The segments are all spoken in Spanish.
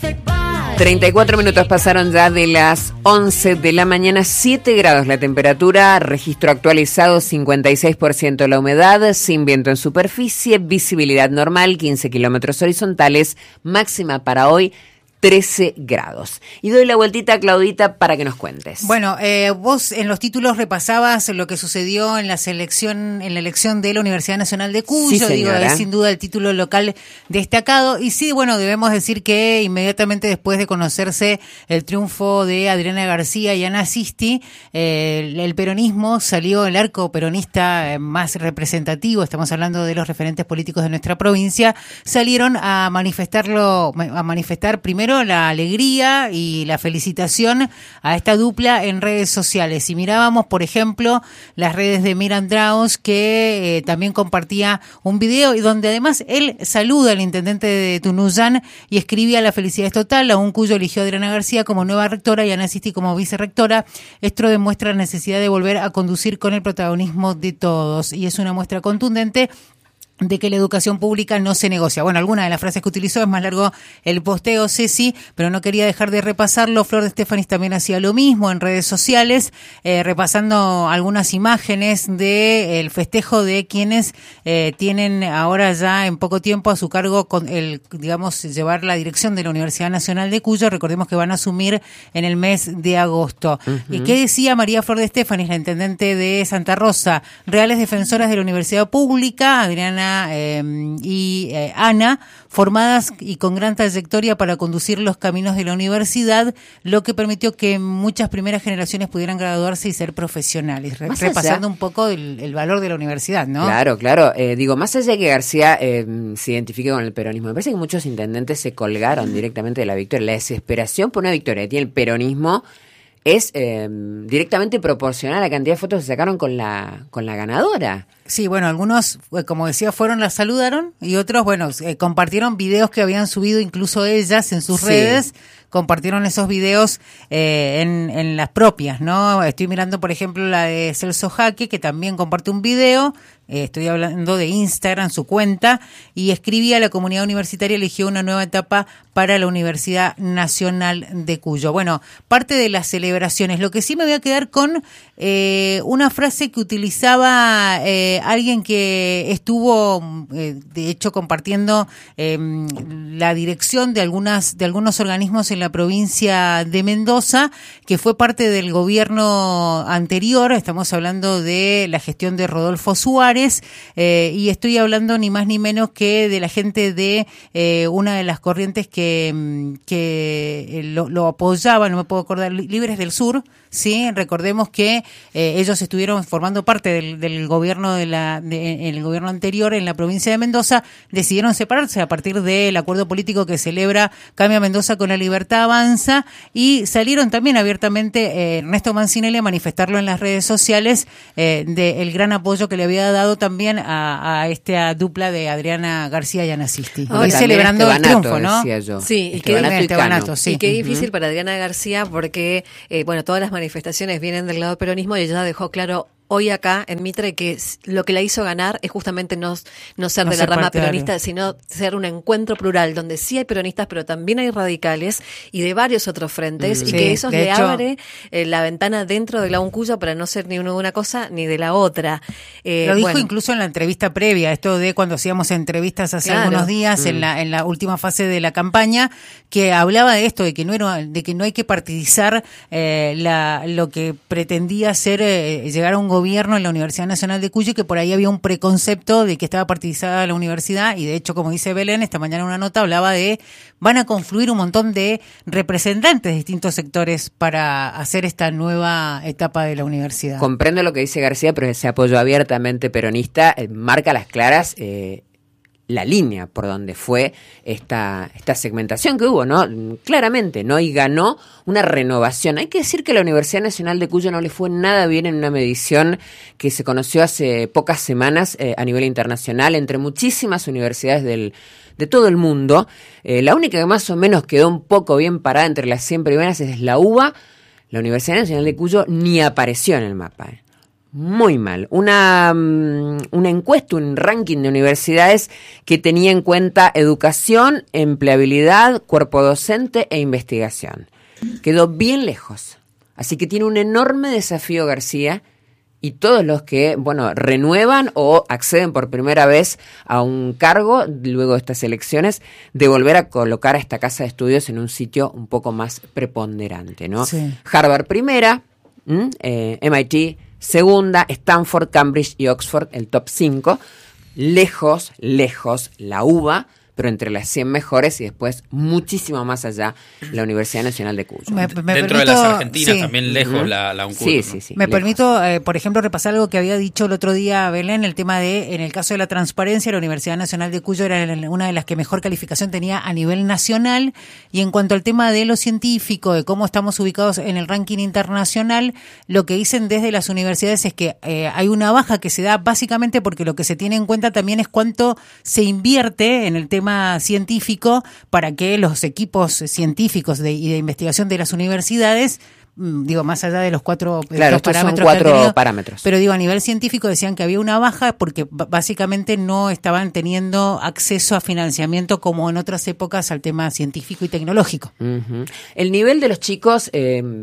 34 minutos pasaron ya de las 11 de la mañana, 7 grados la temperatura, registro actualizado 56% la humedad, sin viento en superficie, visibilidad normal, 15 kilómetros horizontales, máxima para hoy 13 grados. Y doy la vueltita a Claudita para que nos cuentes. Bueno, vos en los títulos repasabas lo que sucedió en la elección de la Universidad Nacional de Cuyo. Sí, digo, es sin duda el título local destacado. Y sí, bueno, debemos decir que inmediatamente después de conocerse el triunfo de Adriana García y Ana Sisti, el peronismo salió, el arco peronista más representativo, estamos hablando de los referentes políticos de nuestra provincia, salieron a manifestar primero la alegría y la felicitación a esta dupla en redes sociales. Y mirábamos, por ejemplo, las redes de Miran Draus, que también compartía un video y donde además él saluda al intendente de Tunuyán y escribía: la felicidad es total, aún Cuyo eligió a Adriana García como nueva rectora y Ana Sisti como vicerrectora. Esto demuestra la necesidad de volver a conducir con el protagonismo de todos y es una muestra contundente de que la educación pública no se negocia. Bueno, alguna de las frases que utilizó, es más largo el posteo, Ceci, pero no quería dejar de repasarlo. Flor de Estefanis también hacía lo mismo en redes sociales, repasando algunas imágenes del festejo de quienes tienen ahora ya en poco tiempo a su cargo con llevar la dirección de la Universidad Nacional de Cuyo. Recordemos que van a asumir en el mes de agosto. Uh-huh. ¿Y qué decía María Flor de Estefanis, la intendente de Santa Rosa? Reales defensoras de la Universidad Pública, Adriana y Ana, formadas y con gran trayectoria para conducir los caminos de la universidad, lo que permitió que muchas primeras generaciones pudieran graduarse y ser profesionales, repasando un poco el valor de la universidad, ¿no? Claro. Más allá de que García se identifique con el peronismo, me parece que muchos intendentes se colgaron directamente de la victoria. La desesperación por una victoria que tiene el peronismo es directamente proporcional a la cantidad de fotos que se sacaron con la ganadora. Sí, bueno, algunos, como decía, las saludaron y otros, compartieron videos que habían subido incluso ellas en sus redes, compartieron esos videos en las propias, ¿no? Estoy mirando, por ejemplo, la de Celso Jaque, que también comparte un video. Estoy hablando de Instagram, su cuenta, y escribía: la comunidad universitaria eligió una nueva etapa para la Universidad Nacional de Cuyo. Bueno, parte de las celebraciones. Lo que sí me voy a quedar con una frase que utilizaba alguien que estuvo, de hecho, compartiendo la dirección de algunos organismos en la provincia de Mendoza, que fue parte del gobierno anterior. Estamos hablando de la gestión de Rodolfo Suárez. Y estoy hablando ni más ni menos que de la gente de una de las corrientes que lo apoyaba, no me puedo acordar, Libres del Sur, sí, recordemos que ellos estuvieron formando parte del gobierno el gobierno anterior en la provincia de Mendoza, decidieron separarse a partir del acuerdo político que celebra Cambia Mendoza con la Libertad Avanza, y salieron también abiertamente Ernesto Mancinelli a manifestarlo en las redes sociales del gran apoyo que le había dado también a esta dupla de Adriana García y Ana Sisti. Hoy celebrando el triunfo, ¿no? Sí, y qué difícil para Adriana García porque, todas las manifestaciones vienen del lado del peronismo y ella dejó claro hoy acá en Mitre que lo que la hizo ganar es justamente no ser de la rama peronista, sino ser un encuentro plural donde sí hay peronistas, pero también hay radicales y de varios otros frentes, y que eso le abre la ventana dentro de la UNCUYO para no ser ni una cosa ni de la otra. Lo dijo incluso en la entrevista previa, esto de cuando hacíamos entrevistas hace algunos días en la última fase de la campaña, que hablaba de esto, de que no hay que partidizar lo que pretendía ser llegar a un gobierno en la Universidad Nacional de Cuyo, y que por ahí había un preconcepto de que estaba partidizada la universidad. Y de hecho, como dice Belén, esta mañana en una nota hablaba de van a confluir un montón de representantes de distintos sectores para hacer esta nueva etapa de la universidad. Comprendo lo que dice García, pero ese apoyo abiertamente peronista marca a las claras la línea por donde fue esta segmentación que hubo, ¿no? Claramente, ¿no? Y ganó una renovación. Hay que decir que la Universidad Nacional de Cuyo no le fue nada bien en una medición que se conoció hace pocas semanas a nivel internacional entre muchísimas universidades de todo el mundo. La única que más o menos quedó un poco bien parada entre las 100 primeras es la UBA. La Universidad Nacional de Cuyo ni apareció en el mapa, muy mal. Una encuesta, un ranking de universidades que tenía en cuenta educación, empleabilidad, cuerpo docente e investigación. Quedó bien lejos. Así que tiene un enorme desafío García y todos los que, renuevan o acceden por primera vez a un cargo luego de estas elecciones, de volver a colocar a esta casa de estudios en un sitio un poco más preponderante, ¿no? Sí. Harvard primera, MIT segunda, Stanford, Cambridge y Oxford, el top 5. Lejos, la UBA, pero entre las 100 mejores y después muchísimo más allá la Universidad Nacional de Cuyo. Dentro de las argentinas también lejos la UNCUYO. Sí. Me permito, por ejemplo, repasar algo que había dicho el otro día Belén, el tema de, en el caso de la transparencia, la Universidad Nacional de Cuyo era una de las que mejor calificación tenía a nivel nacional, y en cuanto al tema de lo científico, de cómo estamos ubicados en el ranking internacional, lo que dicen desde las universidades es que hay una baja que se da básicamente porque lo que se tiene en cuenta también es cuánto se invierte en el tema científico para que los equipos científicos y de investigación de las universidades, más allá de los cuatro parámetros. Pero a nivel científico decían que había una baja porque básicamente no estaban teniendo acceso a financiamiento como en otras épocas al tema científico y tecnológico. Uh-huh. El nivel de los chicos,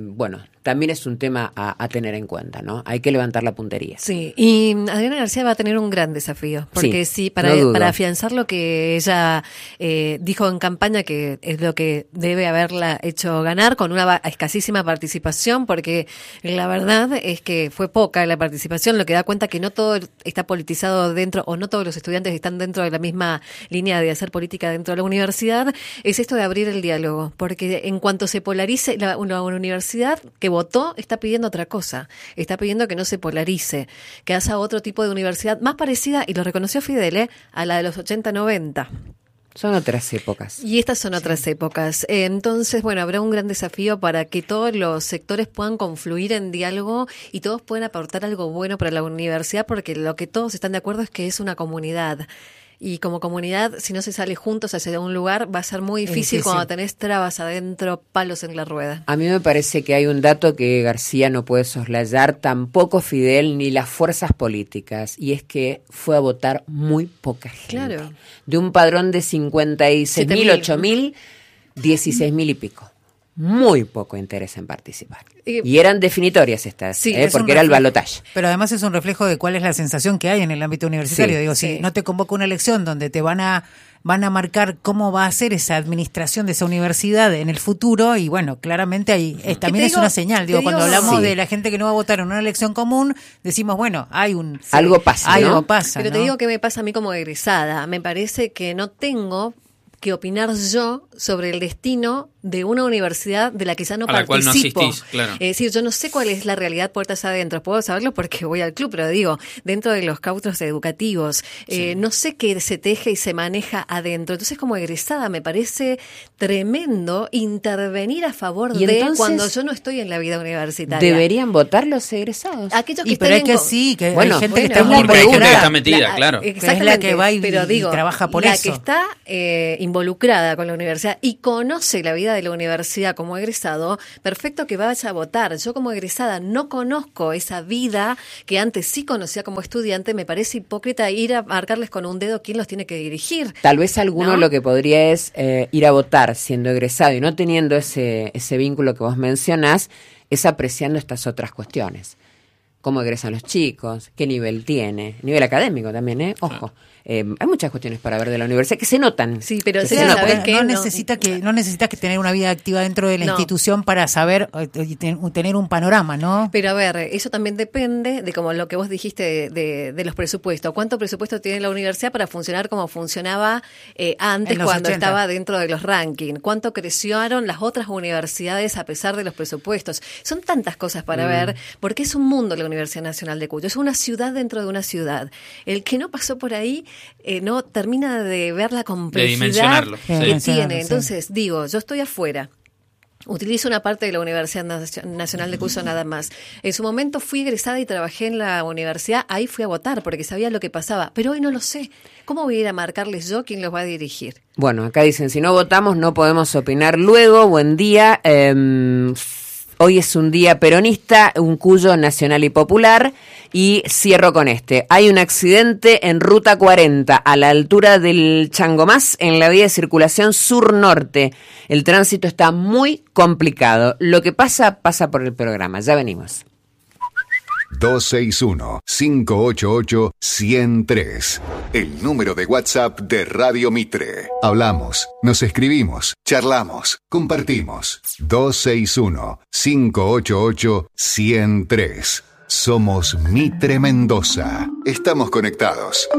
también es un tema a tener en cuenta, ¿no? Hay que levantar la puntería. Sí, y Adriana García va a tener un gran desafío, porque para afianzar lo que ella dijo en campaña, que es lo que debe haberla hecho ganar, con una escasísima participación, porque la verdad es que fue poca la participación, lo que da cuenta que no todo está politizado dentro, o no todos los estudiantes están dentro de la misma línea de hacer política dentro de la universidad, es esto de abrir el diálogo, porque en cuanto se polarice una universidad que votó, está pidiendo otra cosa, está pidiendo que no se polarice, que haga otro tipo de universidad más parecida, y lo reconoció Fidel, a la de los 80-90. Son otras épocas. Y estas son otras épocas. Entonces, habrá un gran desafío para que todos los sectores puedan confluir en diálogo y todos puedan aportar algo bueno para la universidad, porque lo que todos están de acuerdo es que es una comunidad. Y como comunidad, si no se sale juntos hacia un lugar, va a ser muy difícil cuando tenés trabas adentro, palos en la rueda. A mí me parece que hay un dato que García no puede soslayar, tampoco Fidel ni las fuerzas políticas, y es que fue a votar muy poca gente. Claro. De un padrón de 56.000, 8.000, 16.000 y pico. Muy poco interés en participar. Y eran definitorias estas, porque era el balotaje. Pero además es un reflejo de cuál es la sensación que hay en el ámbito universitario. Si no te convoca una elección donde te van a marcar cómo va a ser esa administración de esa universidad en el futuro, y claramente ahí también es una señal. Cuando hablamos de la gente que no va a votar en una elección común, decimos, hay un... Algo pasa, algo pasa. Pero te digo que me pasa a mí como egresada. Me parece que no tengo que opinar yo sobre el destino de una universidad de la que ya no participo. A la cual no asistís, claro. Es decir, yo no sé cuál es la realidad puertas adentro. Puedo saberlo porque voy al club, pero dentro de los cautos educativos, no sé qué se teje y se maneja adentro. Entonces, como egresada, me parece tremendo intervenir a favor de entonces, cuando yo no estoy en la vida universitaria. ¿Deberían votar los egresados? Aquellos que pero es que sí, que hay gente que está muy involucrada. Hay gente que está metida, claro. Exactamente. Es la que va y trabaja por eso. La que está involucrada con la universidad y conoce la vida de la universidad como egresado, perfecto que vaya a votar. Yo como egresada no conozco esa vida que antes sí conocía como estudiante. Me parece hipócrita ir a marcarles con un dedo quién los tiene que dirigir. Tal vez alguno lo que podría es ir a votar siendo egresado y no teniendo ese vínculo que vos mencionás, es apreciando estas otras cuestiones. Cómo egresan los chicos, qué nivel tiene, nivel académico también, ojo. Hay muchas cuestiones para ver de la universidad que se notan. Sí, pero no necesitas que tener una vida activa dentro de la institución para saber tener un panorama, ¿no? Pero a ver, eso también depende de como lo que vos dijiste de los presupuestos. ¿Cuánto presupuesto tiene la universidad para funcionar como funcionaba antes cuando 80. Estaba dentro de los rankings? ¿Cuánto crecieron las otras universidades a pesar de los presupuestos? Son tantas cosas para ver, porque es un mundo la Universidad Nacional de Cuyo. Es una ciudad dentro de una ciudad. El que no pasó por ahí no termina de ver la complejidad que tiene. Entonces, yo estoy afuera. Utilizo una parte de la Universidad Nacional de Cuyo nada más. En su momento fui egresada y trabajé en la universidad. Ahí fui a votar porque sabía lo que pasaba. Pero hoy no lo sé. ¿Cómo voy a ir a marcarles yo quién los va a dirigir? Bueno, acá dicen, si no votamos no podemos opinar luego. Buen día. Hoy es un día peronista, un Cuyo nacional y popular. Y cierro con este. Hay un accidente en Ruta 40 a la altura del Changomás en la vía de circulación sur-norte. El tránsito está muy complicado. Lo que pasa por el programa. Ya venimos. 261-588-103. El número de WhatsApp de Radio Mitre. Hablamos, nos escribimos, charlamos, compartimos. 261-588-103. Somos Mitre Mendoza. Estamos conectados.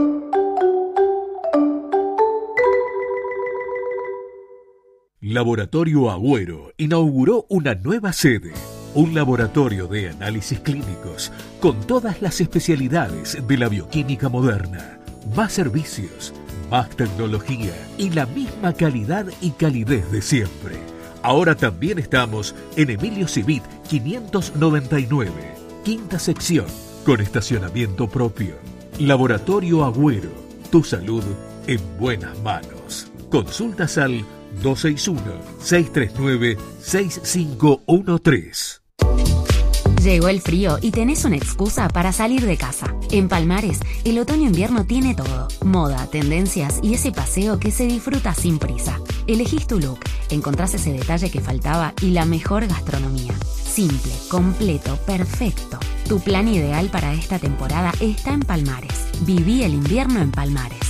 Laboratorio Agüero inauguró una nueva sede. Un laboratorio de análisis clínicos con todas las especialidades de la bioquímica moderna. Más servicios, más tecnología y la misma calidad y calidez de siempre. Ahora también estamos en Emilio Civit 599, quinta sección, con estacionamiento propio. Laboratorio Agüero, tu salud en buenas manos. Consultas al 261-639-6513. Llegó el frío y tenés una excusa para salir de casa. En Palmares, el otoño-invierno tiene todo. Moda, tendencias y ese paseo que se disfruta sin prisa. Elegís tu look, encontrás ese detalle que faltaba y la mejor gastronomía. Simple, completo, perfecto. Tu plan ideal para esta temporada está en Palmares. Viví el invierno en Palmares.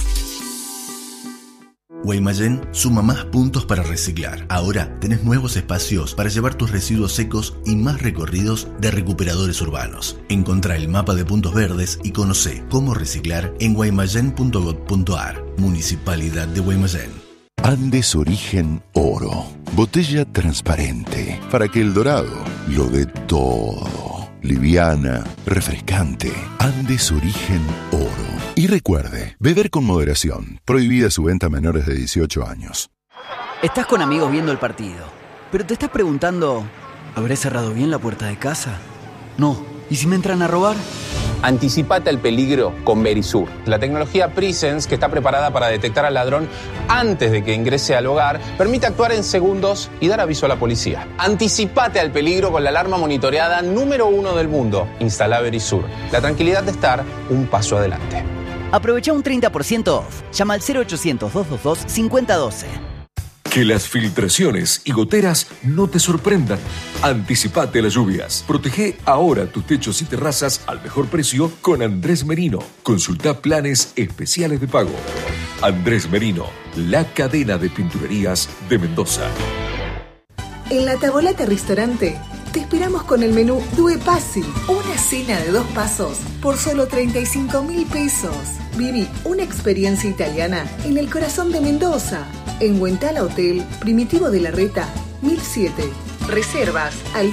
Guaymallén suma más puntos para reciclar. Ahora tenés nuevos espacios para llevar tus residuos secos y más recorridos de recuperadores urbanos. Encontrá el mapa de puntos verdes y conocé cómo reciclar en guaymallén.gov.ar. Municipalidad de Guaymallén. Andes Origen Oro. Botella transparente para que el dorado lo dé todo. Liviana, refrescante. Andes Origen Oro. Y recuerde, beber con moderación. Prohibida su venta a menores de 18 años. Estás con amigos viendo el partido, pero te estás preguntando, ¿habré cerrado bien la puerta de casa? No. ¿Y si me entran a robar? Anticipate al peligro con Verisur, la tecnología Presence que está preparada para detectar al ladrón antes de que ingrese al hogar, permite actuar en segundos y dar aviso a la policía. Anticipate al peligro con la alarma monitoreada número 1 del mundo. Instala Verisur, la tranquilidad de estar un paso adelante. Aprovecha un 30% off. Llama al 0800-222-5012. Que las filtraciones y goteras no te sorprendan. Anticipate a las lluvias. Protege ahora tus techos y terrazas al mejor precio con Andrés Merino. Consulta planes especiales de pago. Andrés Merino, la cadena de pinturerías de Mendoza. En La Tavolata Restaurante te esperamos con el menú Due Passi, una cena de 2 pasos por solo 35.000 pesos. Viví una experiencia italiana en el corazón de Mendoza, en Huentala Hotel, Primitivo de la Reta, 1007. Reservas al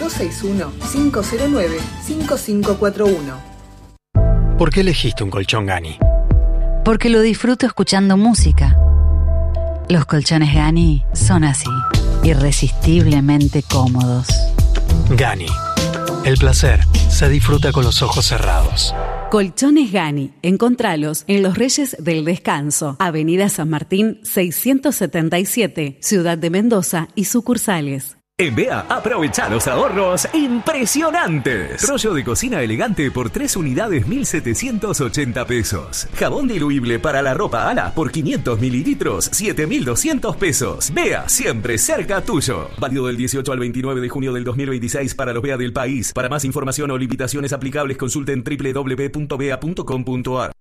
261-509-5541. ¿Por qué elegiste un colchón Gani? Porque lo disfruto escuchando música. Los colchones Gani son así, irresistiblemente cómodos. Gani. El placer se disfruta con los ojos cerrados. Colchones Gani. Encontralos en Los Reyes del Descanso, Avenida San Martín 677, Ciudad de Mendoza y sucursales. En BEA, aprovecha los ahorros impresionantes. Rollo de cocina elegante por 3 unidades, 1.780 pesos. Jabón diluible para la ropa Ala por 500 mililitros, 7.200 pesos. BEA, siempre cerca tuyo. Válido del 18 al 29 de junio del 2026 para los BEA del país. Para más información o limitaciones aplicables, consulten www.bea.com.ar.